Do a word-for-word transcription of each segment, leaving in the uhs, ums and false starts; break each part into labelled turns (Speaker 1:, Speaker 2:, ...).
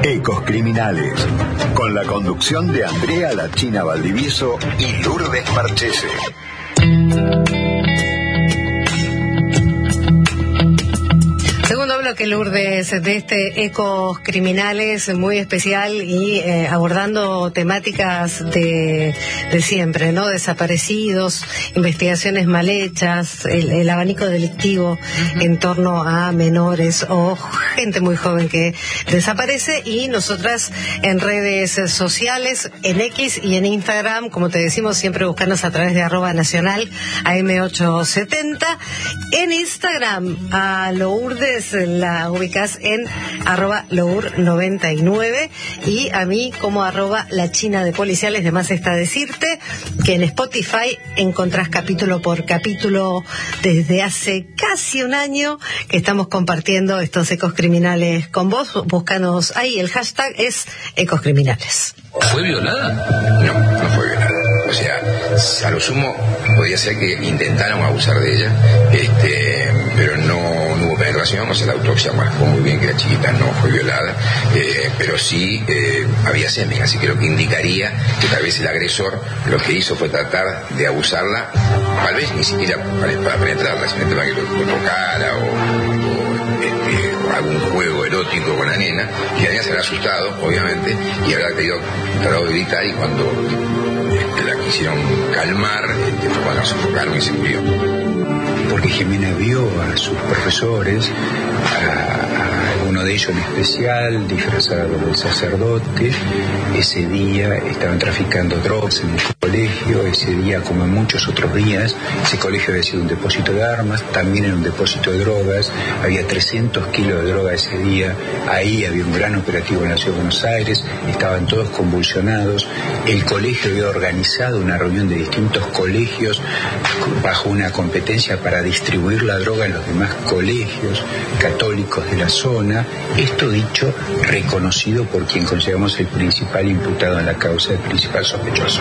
Speaker 1: Ecos Criminales, con la conducción de Andrea La China Valdivieso y Lourdes Marchese.
Speaker 2: Segundo bloque, Lourdes, de este Ecos Criminales muy especial y eh, abordando temáticas de, de siempre, ¿no? Desaparecidos, investigaciones mal hechas, el, el abanico delictivo uh-huh. en torno a menores o gente muy joven que desaparece, y nosotras en redes sociales, en X y en Instagram, como te decimos, siempre buscarnos a través de arroba nacional A M ochocientos setenta. En Instagram, a Lourdes la ubicas en arroba lour noventa y nueve, y a mí como arroba la china de policiales. De más está decirte que en Spotify encontrás capítulo por capítulo desde hace casi un año que estamos compartiendo estos Ecos Criminales con vos. Búscanos ahí, el hashtag es Ecos Criminales.
Speaker 3: ¿Fue violada?
Speaker 4: No, no fue violada. O sea, a lo sumo podría ser que intentaron abusar de ella, este, pero no, no hubo penetración. O sea, la autopsia marcó muy bien que la chiquita no fue violada, eh, pero sí eh, había semen, así que lo que indicaría que tal vez el agresor lo que hizo fue tratar de abusarla, tal vez ni siquiera para, para penetrarla, sino para que lo, lo tocara o, o, este, o algún juego erótico con la nena, y la nena se había asustado, obviamente, y habrá querido tratado de gritar, y cuando este, la quisieron calmar, este, fue cuando la sofocaron y se murió.
Speaker 5: Porque Jimena vio a sus profesores, a, a alguno de ellos en especial, disfrazado del sacerdote. Ese día estaban traficando drogas en el colegio. Ese día, como en muchos otros días, ese colegio había sido un depósito de armas, también era un depósito de drogas. Había trescientos kilos de droga ese día. Ahí había un gran operativo en la ciudad de Buenos Aires. Estaban todos convulsionados. El colegio había organizado una reunión de distintos colegios bajo una competencia para distribuir la droga en los demás colegios católicos de la zona. Esto dicho, reconocido por quien consideramos el principal imputado en la causa, el principal sospechoso.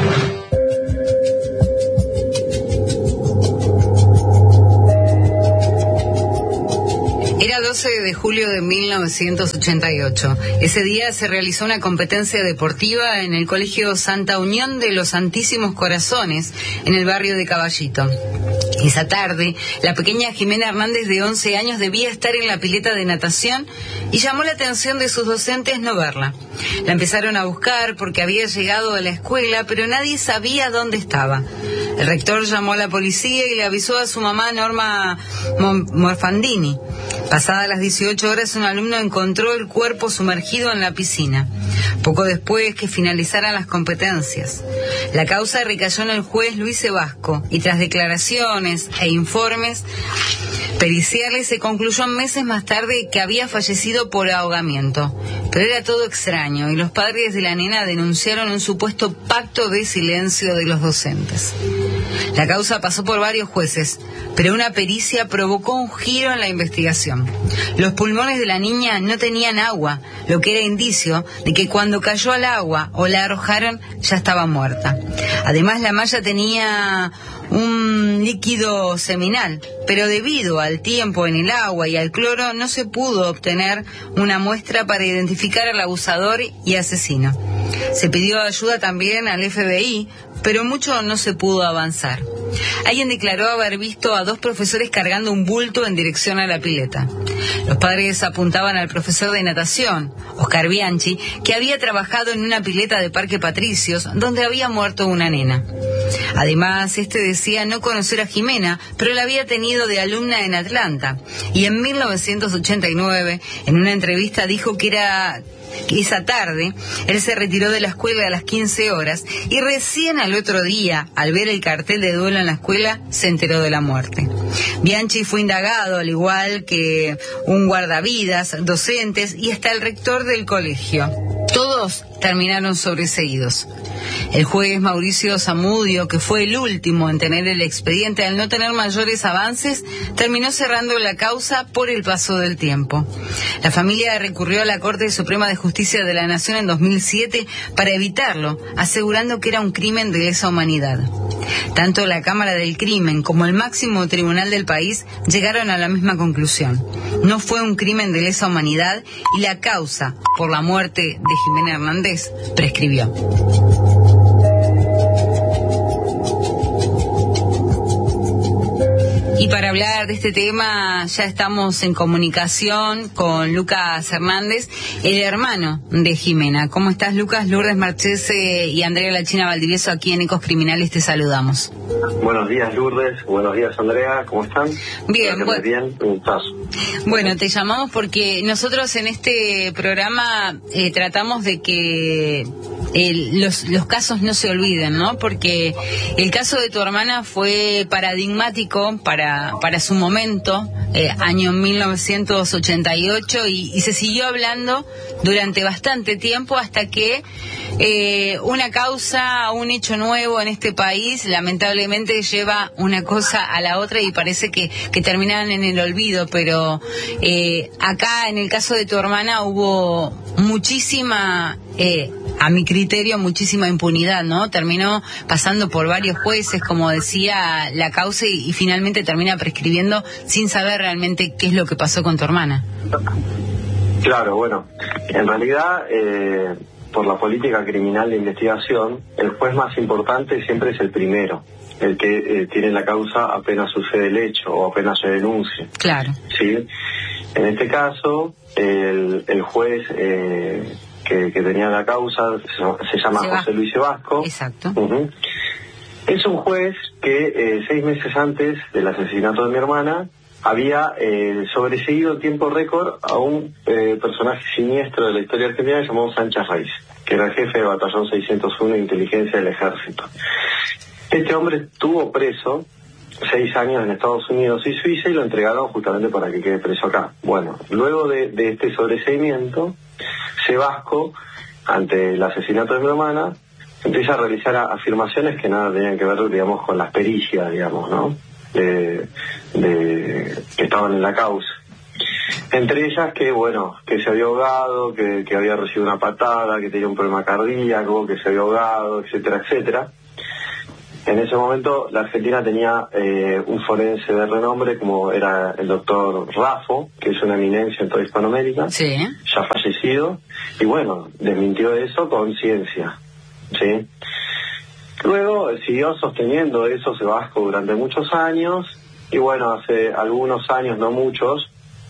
Speaker 6: Era doce de julio de mil novecientos ochenta y ocho. Ese día se realizó una competencia deportiva en el Colegio Santa Unión de los Santísimos Corazones, en el barrio de Caballito. Esa tarde, la pequeña Jimena Hernández, de once años, debía estar en la pileta de natación y llamó la atención de sus docentes no verla. La empezaron a buscar porque había llegado a la escuela, pero nadie sabía dónde estaba. El rector llamó a la policía y le avisó a su mamá, Norma Morfandini. Pasadas las dieciocho horas, un alumno encontró el cuerpo sumergido en la piscina, poco después que finalizaran las competencias. La causa recayó en el juez Luis Sebasco, y tras declaraciones e informes periciales se concluyó meses más tarde que había fallecido por ahogamiento. Pero era todo extraño, y los padres de la nena denunciaron un supuesto pacto de silencio de los docentes. La causa pasó por varios jueces, pero una pericia provocó un giro en la investigación. Los pulmones de la niña no tenían agua, lo que era indicio de que cuando cayó al agua o la arrojaron ya estaba muerta. Además, la malla tenía un líquido seminal, pero debido al tiempo en el agua y al cloro no se pudo obtener una muestra para identificar al abusador y asesino. Se pidió ayuda también al F B I, pero mucho no se pudo avanzar. Alguien declaró haber visto a dos profesores cargando un bulto en dirección a la pileta. Los padres apuntaban al profesor de natación, Oscar Bianchi, que había trabajado en una pileta de Parque Patricios, donde había muerto una nena. Además, este decía no conocer a Jimena, pero la había tenido de alumna en Atlanta. Y en mil novecientos ochenta y nueve, en una entrevista, dijo que era... que esa tarde él se retiró de la escuela a las quince horas y recién al otro día, al ver el cartel de duelo en la escuela, se enteró de la muerte. Bianchi fue indagado, al igual que un guardavidas, docentes y hasta el rector del colegio. Todos terminaron sobreseídos. El juez Mauricio Zamudio, que fue el último en tener el expediente al no tener mayores avances, terminó cerrando la causa por el paso del tiempo. La familia recurrió a la Corte Suprema de Justicia de la Nación en dos mil siete para evitarlo, asegurando que era un crimen de lesa humanidad. Tanto la Cámara del Crimen como el máximo tribunal del país llegaron a la misma conclusión. No fue un crimen de lesa humanidad y la causa por la muerte de Jimena Hernández prescribió. Y para hablar de este tema ya estamos en comunicación con Lucas Hernández, el hermano de Jimena. ¿Cómo estás, Lucas? Lourdes Marchese y Andrea La China Valdivieso aquí en Ecos Criminales te saludamos.
Speaker 3: Buenos días, Lourdes. Buenos días, Andrea. ¿Cómo están?
Speaker 6: Bien, bueno.
Speaker 3: Bien, un paso.
Speaker 6: Bueno, te llamamos porque nosotros en este programa eh, tratamos de que el, los, los casos no se olviden, ¿no? Porque el caso de tu hermana fue paradigmático para, para su momento, eh, año mil novecientos ochenta y ocho, y, y se siguió hablando durante bastante tiempo hasta que eh, una causa, un hecho nuevo en este país, lamentablemente lleva una cosa a la otra y parece que, que terminan en el olvido, pero eh, acá en el caso de tu hermana hubo muchísima, eh, a mi criterio, muchísima impunidad, ¿no? Terminó pasando por varios jueces, como decía, la causa y, y finalmente termina prescribiendo sin saber realmente qué es lo que pasó con tu hermana.
Speaker 3: Claro, bueno, en realidad, eh, por la política criminal de investigación, el juez más importante siempre es el primero, el que eh, tiene la causa apenas sucede el hecho o apenas se denuncia.
Speaker 6: Claro.
Speaker 3: ¿Sí? En este caso, el, el juez eh, que, que tenía la causa se, se llama
Speaker 6: Seba.
Speaker 3: José Luis Sebasco.
Speaker 6: Exacto.
Speaker 3: Uh-huh. Es un juez que eh, seis meses antes del asesinato de mi hermana había eh, sobreseído en tiempo récord a un eh, personaje siniestro de la historia argentina llamado Sánchez Reis, que era el jefe de batallón seiscientos uno de inteligencia del ejército. Este hombre estuvo preso seis años en Estados Unidos y Suiza y lo entregaron justamente para que quede preso acá. Bueno, luego de, de este sobreseimiento, Sebasco, ante el asesinato de mi hermana, empieza a realizar a, afirmaciones que nada tenían que ver, digamos, con las pericias, digamos, ¿no? De, de, que estaban en la causa. Entre ellas que, bueno, que se había ahogado, que, que había recibido una patada, que tenía un problema cardíaco, que se había ahogado, etcétera, etcétera. En ese momento la Argentina tenía eh, un forense de renombre como era el doctor Raffo, que es una eminencia en toda Hispanoamérica,
Speaker 6: sí,
Speaker 3: ya fallecido, y bueno, desmintió eso con ciencia, ¿sí? Luego siguió sosteniendo eso Sebasco durante muchos años, y bueno, hace algunos años, no muchos,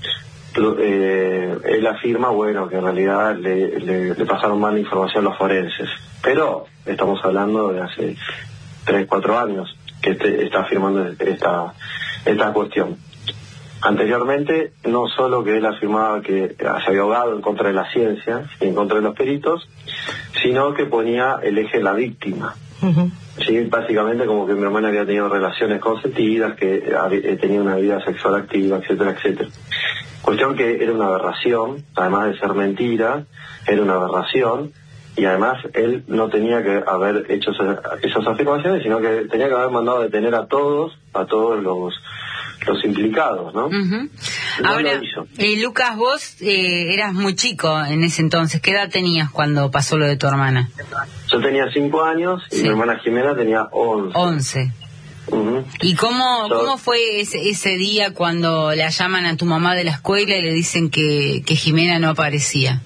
Speaker 3: eh, él afirma, bueno, que en realidad le, le, le pasaron mal la información a los forenses. Pero estamos hablando de hace tres, cuatro años que este, está afirmando esta, esta cuestión. Anteriormente, no solo que él afirmaba que se había ahogado en contra de la ciencia y en contra de los peritos, sino que ponía el eje en la víctima. Uh-huh. Sí, básicamente como que mi hermana había tenido relaciones consentidas, que había, tenía una vida sexual activa, etcétera, etcétera. Cuestión que era una aberración, además de ser mentira, era una aberración, y además él no tenía que haber hecho esas, esas afirmaciones, sino que tenía que haber mandado a detener a todos, a todos los los implicados, ¿no?
Speaker 6: Uh-huh.
Speaker 3: No
Speaker 6: Ahora, eh, Lucas, vos eh, eras muy chico en ese entonces. ¿Qué edad tenías cuando pasó lo de tu hermana?
Speaker 3: Yo tenía cinco años y sí. Mi hermana Jimena tenía once.
Speaker 6: Once.
Speaker 3: Uh-huh.
Speaker 6: ¿Y cómo,
Speaker 3: Yo...
Speaker 6: cómo fue ese, ese día cuando la llaman a tu mamá de la escuela y le dicen que, que Jimena no aparecía?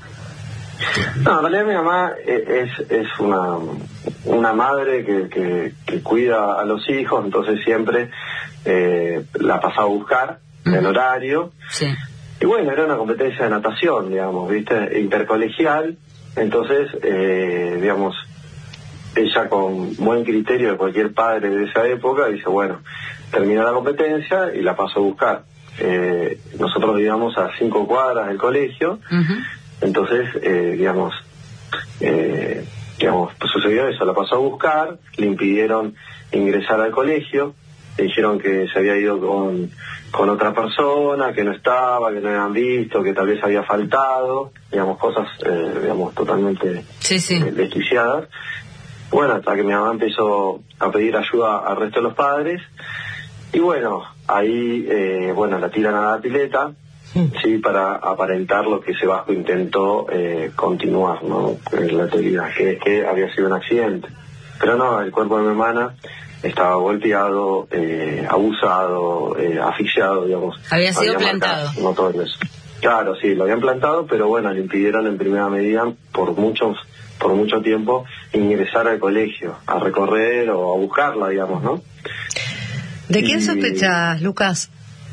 Speaker 3: No, en realidad mi mamá es, es una, una madre que, que, que cuida a los hijos, entonces siempre eh, la pasaba a buscar en el horario.
Speaker 6: Sí.
Speaker 3: Y bueno, era una competencia de natación, digamos, ¿viste? Intercolegial, entonces, eh, digamos, ella con buen criterio de cualquier padre de esa época dice, bueno, termina la competencia y la paso a buscar. Eh, nosotros vivíamos a cinco cuadras del colegio. Uh-huh. Entonces, eh, digamos, eh, digamos, pues sucedió eso, la pasó a buscar, le impidieron ingresar al colegio, le dijeron que se había ido con, con otra persona, que no estaba, que no habían visto, que tal vez había faltado, digamos, cosas, eh, digamos, totalmente
Speaker 6: sí, sí.
Speaker 3: Eh, desquiciadas. Bueno, hasta que mi mamá empezó a pedir ayuda al resto de los padres, y bueno, ahí, eh, bueno, la tiran a la pileta, sí, para aparentar lo que Sebasco intentó eh, continuar, ¿no? En la teoría, que, que había sido un accidente. Pero no, el cuerpo de mi hermana estaba golpeado, eh, abusado, eh, asfixiado, digamos.
Speaker 6: Había sido plantado.
Speaker 3: Notorios. Claro, sí, lo habían plantado, pero bueno, le impidieron en primera medida por muchos, por mucho tiempo ingresar al colegio, a recorrer o a buscarla, digamos, ¿no?
Speaker 2: ¿De quién
Speaker 3: y...
Speaker 2: sospechas, Lucas?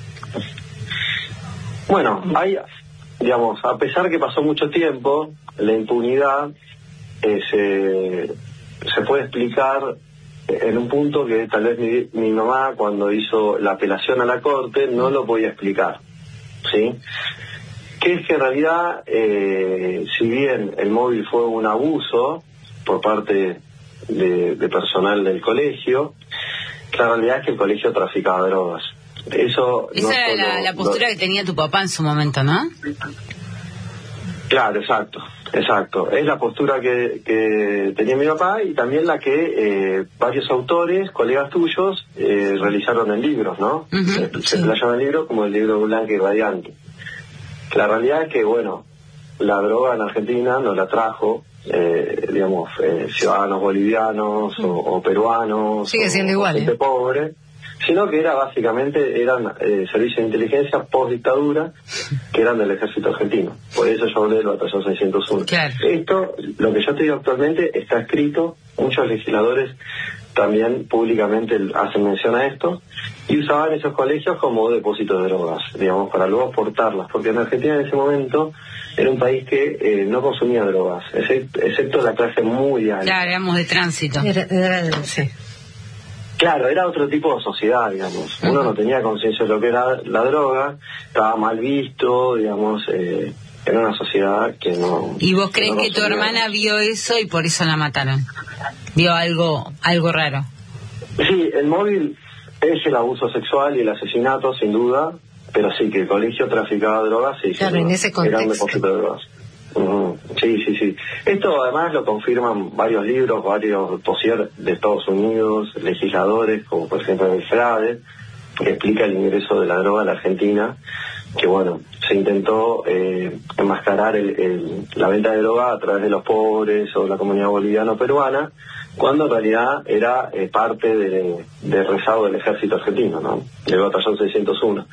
Speaker 3: Bueno, hay, digamos, a pesar que pasó mucho tiempo, la impunidad eh, se, se puede explicar en un punto que tal vez mi, mi mamá, cuando hizo la apelación a la corte, no lo podía explicar, ¿sí? Que es que en realidad, eh, si bien el móvil fue un abuso por parte de, de personal del colegio, la realidad es que el colegio traficaba drogas. Eso
Speaker 6: Esa
Speaker 3: no
Speaker 6: era
Speaker 3: solo,
Speaker 6: la, la postura
Speaker 3: no...
Speaker 6: que tenía tu papá en su momento, ¿no?
Speaker 3: Claro, exacto, exacto. Es la postura que, que tenía mi papá y también la que eh, varios autores, colegas tuyos, eh, realizaron en libros, ¿no?
Speaker 6: Uh-huh,
Speaker 3: Se
Speaker 6: sí.
Speaker 3: playan en libros como el libro Blanca y Radiante. La realidad es que, bueno, la droga en Argentina nos la trajo, eh, digamos, eh, ciudadanos bolivianos o, o peruanos,
Speaker 2: sigue siendo
Speaker 3: o,
Speaker 2: igual,
Speaker 3: o gente
Speaker 2: ¿eh?
Speaker 3: pobre, sino que era básicamente, eran eh, servicios de inteligencia post-dictadura que eran del ejército argentino. Por eso yo hablé del batallón seiscientos uno.
Speaker 6: Claro.
Speaker 3: Esto, lo que yo te digo actualmente, está escrito, muchos legisladores también públicamente hacen mención a esto, y usaban esos colegios como depósitos de drogas, digamos, para luego exportarlas, porque en Argentina en ese momento era un país que eh, no consumía drogas, excepto, excepto la clase muy alta.
Speaker 6: Claro, éramos de tránsito.
Speaker 2: Era, era, sí.
Speaker 3: Claro, era otro tipo de sociedad, digamos. Uno no tenía conciencia de lo que era la droga, estaba mal visto, digamos, eh, era una sociedad que no...
Speaker 6: ¿Y vos crees
Speaker 3: no
Speaker 6: que tu
Speaker 3: consumía.
Speaker 6: hermana vio eso y por eso la mataron? ¿Vio algo algo raro?
Speaker 3: Sí, el móvil es el abuso sexual y el asesinato, sin duda, pero sí, que el colegio traficaba drogas, sí,
Speaker 2: Claro,
Speaker 3: sin
Speaker 2: en
Speaker 3: duda.
Speaker 2: ese
Speaker 3: Era un
Speaker 2: contexto.
Speaker 3: depósito de drogas. Uh-huh. Sí, sí, sí. Esto además lo confirman varios libros, varios dossier de Estados Unidos, legisladores, como por ejemplo el FRADE, que explica el ingreso de la droga a la Argentina, que bueno, se intentó eh, enmascarar el, el, la venta de droga a través de los pobres o la comunidad boliviana o peruana, cuando en realidad era eh, parte de, de rezago del ejército argentino, ¿no? Del batallón seiscientos uno.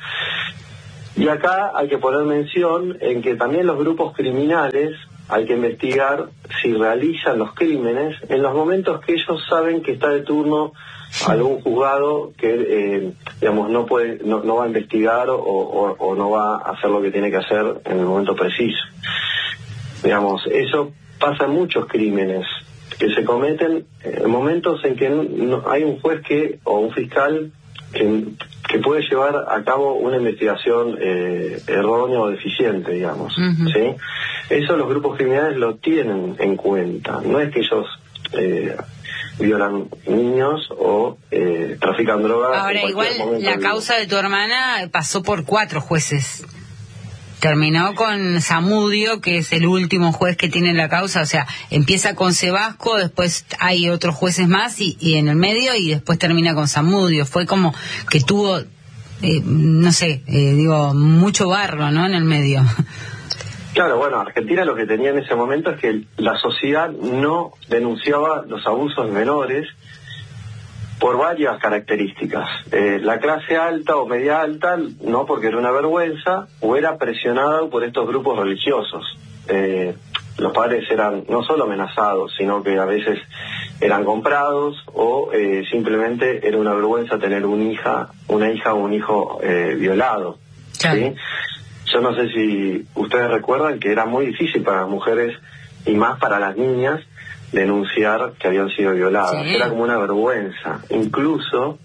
Speaker 3: Y acá hay que poner mención en que también los grupos criminales hay que investigar si realizan los crímenes en los momentos que ellos saben que está de turno algún juzgado que eh, digamos no puede no, no va a investigar o, o, o no va a hacer lo que tiene que hacer en el momento preciso. Digamos, eso pasa en muchos crímenes que se cometen en momentos en que no, hay un juez que o un fiscal que, que puede llevar a cabo una investigación eh, errónea o deficiente, digamos. Uh-huh. ¿Sí? Eso los grupos criminales lo tienen en cuenta. No es que ellos eh, violan niños o eh, trafican drogas.
Speaker 6: Ahora, igual la causa de tu hermana pasó por cuatro jueces. Terminó con Zamudio, que es el último juez que tiene la causa, o sea, empieza con Sebasco, después hay otros jueces más y, y en el medio, y después termina con Zamudio. Fue como que tuvo, eh, no sé, eh, digo, mucho barro, ¿no?, en el medio.
Speaker 3: Claro, bueno, Argentina lo que tenía en ese momento es que la sociedad no denunciaba los abusos menores por varias características. Eh, la clase alta o media alta, no, porque era una vergüenza, o era presionada por estos grupos religiosos. Eh, los padres eran no solo amenazados, sino que a veces eran comprados, o eh, simplemente era una vergüenza tener una hija, una hija o un hijo eh, violado.
Speaker 6: Claro.
Speaker 3: ¿Sí? Yo no sé si ustedes recuerdan que era muy difícil para las mujeres, y más para las niñas, denunciar que habían sido violadas. Sí. Era como una vergüenza. Incluso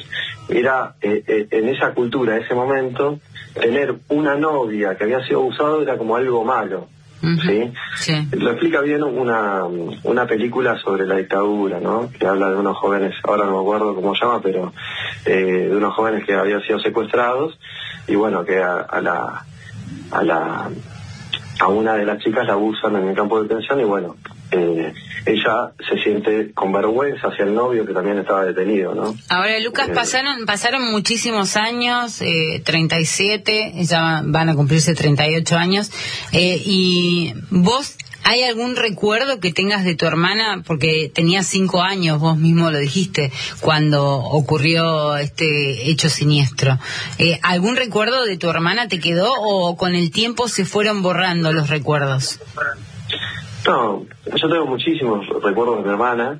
Speaker 3: era eh, eh, en esa cultura, en ese momento, tener una novia que había sido abusada era como algo malo. Uh-huh. ¿Sí? Sí. Lo explica bien una una película sobre la dictadura, ¿no? Que habla de unos jóvenes, ahora no me acuerdo cómo se llama, pero eh, de unos jóvenes que habían sido secuestrados, y bueno, que a, a la a la a una de las chicas la abusan en el campo de detención, y bueno, eh, ella se siente con vergüenza hacia el novio, que también estaba detenido, ¿no?
Speaker 6: Ahora, Lucas, eh, pasaron pasaron muchísimos años, eh, treinta y siete, ya van a cumplirse treinta y ocho años, eh, y vos ¿Hay algún recuerdo que tengas de tu hermana? Porque tenías cinco años, vos mismo lo dijiste, cuando ocurrió este hecho siniestro. Eh, ¿Algún recuerdo de tu hermana te quedó o con el tiempo se fueron borrando los recuerdos?
Speaker 3: No, yo tengo muchísimos recuerdos de mi hermana.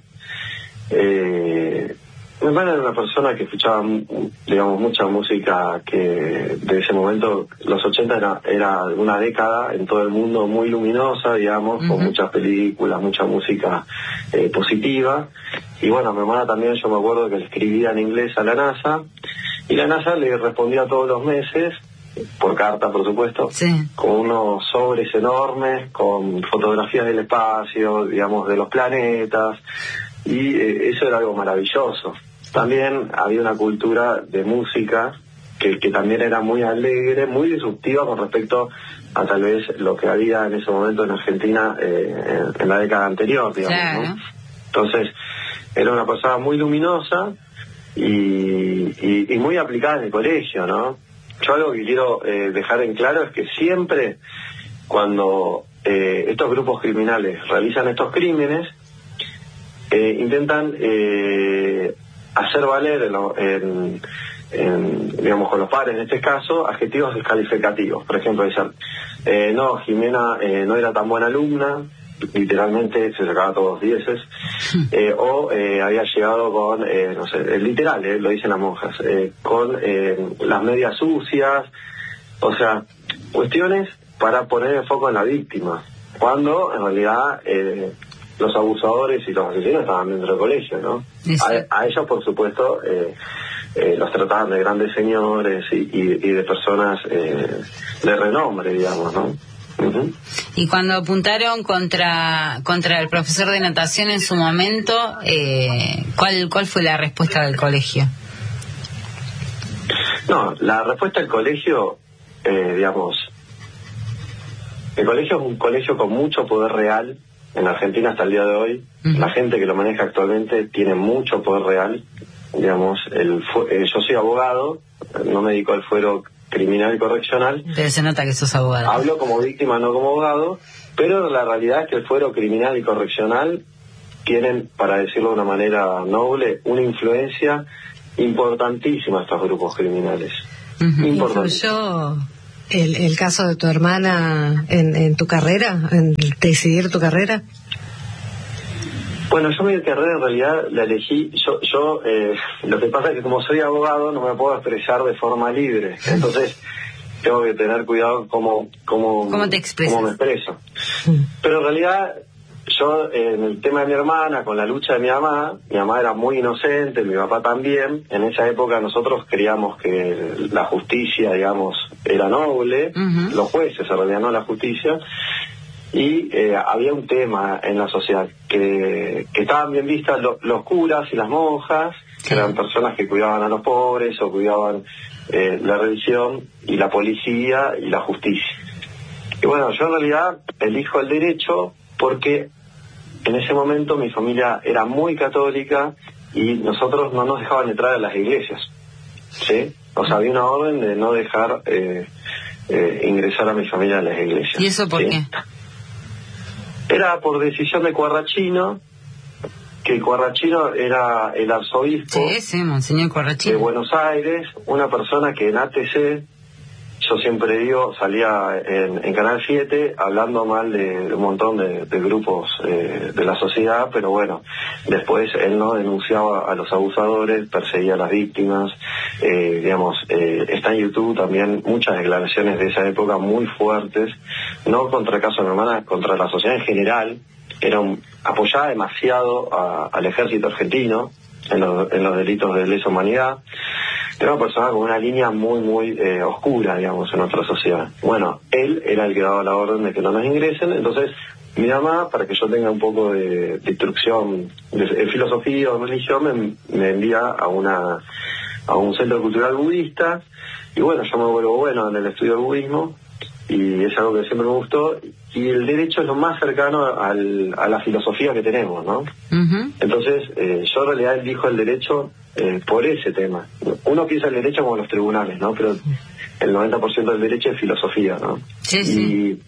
Speaker 3: Eh, mi hermana era una persona que escuchaba, digamos, mucha música que de ese momento, los ochenta era, era una década en todo el mundo muy luminosa, digamos, uh-huh. con muchas películas, mucha música eh, positiva. Y bueno, mi hermana también, yo me acuerdo que le escribía en inglés a la NASA, y la NASA le respondía todos los meses, por carta, por supuesto,
Speaker 6: sí.
Speaker 3: con unos sobres enormes, con fotografías del espacio, digamos, de los planetas, y eh, eso era algo maravilloso. También había una cultura de música que, que también era muy alegre, muy disruptiva con respecto a tal vez lo que había en ese momento en Argentina eh, en, en la década anterior, digamos,
Speaker 6: claro.
Speaker 3: ¿no? Entonces, era una persona muy luminosa y, y, y muy aplicada en el colegio, ¿no? Yo algo que quiero eh, dejar en claro es que siempre cuando eh, estos grupos criminales realizan estos crímenes, eh, intentan eh, hacer valer en, en, en, digamos, con los padres en este caso, adjetivos descalificativos. Por ejemplo, dicen, eh, no, Jimena eh, no era tan buena alumna, literalmente se sacaba todos dieces, eh, o eh, había llegado con, eh, no sé, literal, eh, lo dicen las monjas, eh, con eh, las medias sucias, o sea, cuestiones para poner el foco en la víctima, cuando en realidad eh, los abusadores y los asesinos estaban dentro del colegio, ¿no? A, a ellos, por supuesto, eh, eh, los trataban de grandes señores y, y, y de personas eh, de renombre, digamos, ¿no? Uh-huh.
Speaker 6: Y cuando apuntaron contra contra el profesor de natación en su momento, eh, ¿cuál cuál fue la respuesta del colegio?
Speaker 3: No, la respuesta del colegio, eh, digamos, el colegio es un colegio con mucho poder real en Argentina hasta el día de hoy. Uh-huh. La gente que lo maneja actualmente tiene mucho poder real, digamos. El fu- eh, yo soy abogado, no me dedico al fuero criminal y correccional.
Speaker 6: Pero se nota que sos abogado.
Speaker 3: Hablo como víctima, no como abogado, pero la realidad es que el fuero criminal y correccional tienen, para decirlo de una manera noble, una influencia importantísima a estos grupos criminales.
Speaker 2: Uh-huh. ¿Influyó el, el caso de tu hermana en, en tu carrera, en decidir tu carrera?
Speaker 3: Bueno, yo mi carrera en realidad la elegí, yo, yo eh, lo que pasa es que como soy abogado no me puedo expresar de forma libre, entonces tengo que tener cuidado cómo, cómo,
Speaker 6: ¿Cómo te expresas?
Speaker 3: cómo me expreso. Pero en realidad yo eh, en el tema de mi hermana, con la lucha de mi mamá, mi mamá era muy inocente, mi papá también, en esa época nosotros creíamos que la justicia, digamos, era noble, uh-huh. los jueces en realidad, no la justicia. Y eh, había un tema en la sociedad, que, que estaban bien vistas lo, los curas y las monjas, que eran personas que cuidaban a los pobres o cuidaban eh, la religión, y la policía y la justicia. Y bueno, yo en realidad elijo el derecho porque en ese momento mi familia era muy católica y nosotros no nos dejaban entrar a las iglesias, ¿sí? O sea, había una orden de no dejar eh, eh, ingresar a mi familia a las iglesias.
Speaker 6: ¿Y eso por
Speaker 3: ¿sí?
Speaker 6: qué?
Speaker 3: Era por decisión de Cuarrachino, que Cuarrachino era el arzobispo
Speaker 6: sí, sí, Monseñor Cuarrachino
Speaker 3: de Buenos Aires, una persona que en A T C, yo siempre digo, salía en, en Canal siete hablando mal de, de un montón de, de grupos eh, de la sociedad, pero bueno, después él no denunciaba a los abusadores, perseguía a las víctimas, eh, digamos, eh, está en YouTube también muchas declaraciones de esa época muy fuertes, no contra el caso de mi hermana, contra la sociedad en general. Era un, apoyaba demasiado a, al ejército argentino en, lo, en los delitos de lesa humanidad. Era una persona con una línea muy, muy eh, oscura, digamos, en nuestra sociedad. Bueno, él era el que daba la orden de que no nos ingresen, entonces mi mamá, para que yo tenga un poco de, de instrucción de, de filosofía o religión, me, me envía a una a un centro cultural budista, y bueno, yo me vuelvo bueno en el estudio del budismo, y es algo que siempre me gustó, y el derecho es lo más cercano al, a la filosofía que tenemos, ¿no? Uh-huh. Entonces, eh, yo en realidad elijo el derecho eh, por ese tema. Uno piensa el derecho como los tribunales, ¿no? Pero el noventa por ciento del derecho es filosofía, ¿no?
Speaker 6: Sí, sí.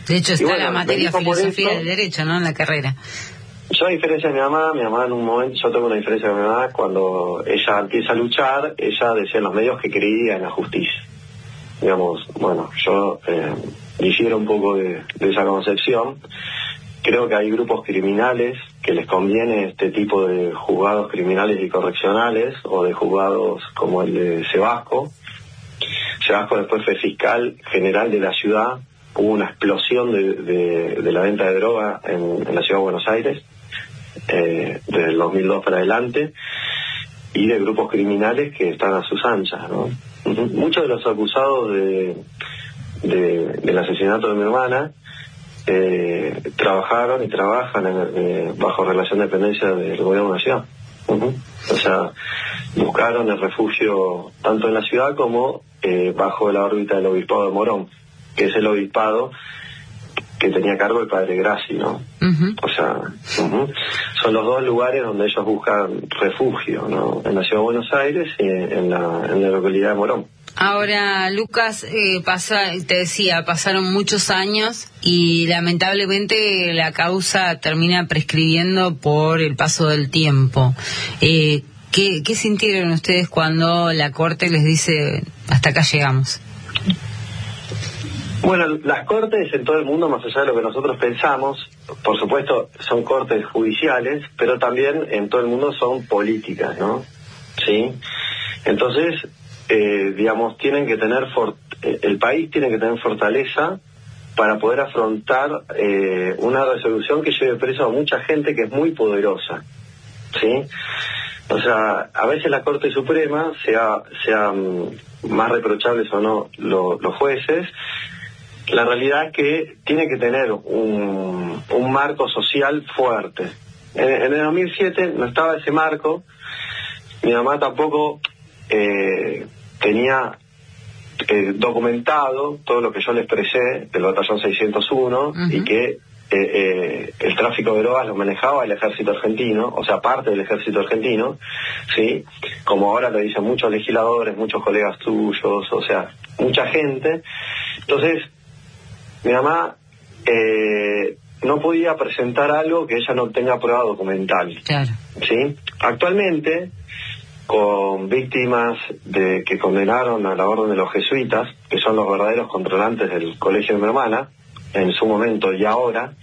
Speaker 6: De hecho está
Speaker 3: bueno,
Speaker 6: la materia filosofía
Speaker 3: esto,
Speaker 6: del derecho, ¿no? En la carrera.
Speaker 3: Yo, a diferencia de mi mamá, mi mamá en un momento, yo tengo una diferencia de mi mamá, cuando ella empieza a luchar, ella decía en los medios que creía en la justicia. Digamos, bueno, yo eh, difiero un poco de, de esa concepción. Creo que hay grupos criminales que les conviene este tipo de juzgados criminales y correccionales, o de juzgados como el de Sebasco. Sebasco después fue fiscal general de la ciudad. Hubo una explosión de, de, de la venta de droga en, en la ciudad de Buenos Aires, eh, desde el dos mil dos para adelante, y de grupos criminales que están a sus anchas, ¿no? Uh-huh. Muchos de los acusados de, de, del asesinato de mi hermana eh, trabajaron y trabajan en, eh, bajo relación de dependencia del gobierno de la ciudad. Uh-huh. O sea, buscaron el refugio tanto en la ciudad como eh, bajo la órbita del obispado de Morón, que es el obispado que tenía cargo el padre Grassi, ¿no? Uh-huh. O sea, uh-huh. son los dos lugares donde ellos buscan refugio, ¿no? En la ciudad de Buenos Aires y en la, en la localidad de Morón.
Speaker 6: Ahora, Lucas, eh, pasa, te decía, pasaron muchos años y lamentablemente la causa termina prescribiendo por el paso del tiempo. Eh, ¿qué, ¿Qué sintieron ustedes cuando la Corte les dice, hasta acá llegamos?
Speaker 3: Bueno, las cortes en todo el mundo, más allá de lo que nosotros pensamos, por supuesto son cortes judiciales, pero también en todo el mundo son políticas, ¿no? ¿Sí? Entonces, eh, digamos, tienen que tener, for- el país tiene que tener fortaleza para poder afrontar eh, una resolución que lleve preso a mucha gente que es muy poderosa, ¿sí? O sea, a veces la Corte Suprema, sea, sean más reprochables o no lo, los jueces, la realidad es que tiene que tener un, un marco social fuerte. En, en el dos mil siete no estaba ese marco. Mi mamá tampoco eh, tenía eh, documentado todo lo que yo le expresé del batallón seiscientos uno, uh-huh. y que eh, eh, el tráfico de drogas lo manejaba el ejército argentino, o sea, parte del ejército argentino, ¿sí? Como ahora lo dicen muchos legisladores, muchos colegas tuyos, o sea, mucha gente. Entonces, mi mamá eh, no podía presentar algo que ella no tenga prueba documental.
Speaker 6: Claro.
Speaker 3: ¿Sí? Actualmente, con víctimas de que condenaron a la orden de los jesuitas, que son los verdaderos controlantes del colegio de mi hermana, en su momento y ahora,